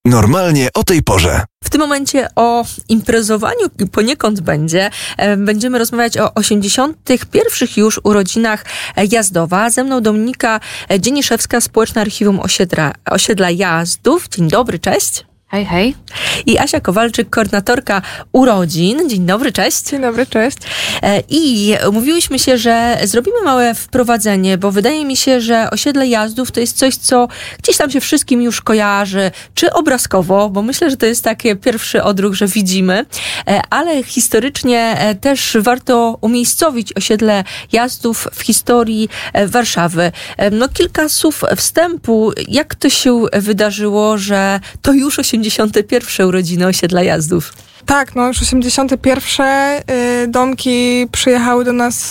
Normalnie o tej porze. W tym momencie o imprezowaniu poniekąd będziemy rozmawiać o 81. już urodzinach Jazdowa. Ze mną Dominika Dzieniszewska, Społeczne Archiwum Osiedla Jazdów. Dzień dobry, cześć. Hej, hej. I Asia Kowalczyk, koordynatorka urodzin. Dzień dobry, cześć. Dzień dobry, cześć. I umówiłyśmy się, że zrobimy małe wprowadzenie, bo wydaje mi się, że osiedle Jazdów to jest coś, co gdzieś tam się wszystkim już kojarzy, czy obrazkowo, bo myślę, że to jest taki pierwszy odruch, że widzimy, ale historycznie też warto umiejscowić osiedle Jazdów w historii Warszawy. No kilka słów wstępu. Jak to się wydarzyło, że to już 81. urodziny osiedla Jazdów? Tak, no już 81. Domki przyjechały do nas